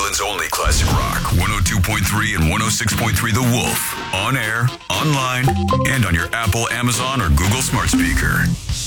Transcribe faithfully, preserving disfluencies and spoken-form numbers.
Portland's only classic rock. one oh two point three and one oh six point three The Wolf. On air, online, and on your Apple, Amazon, or Google smart speaker.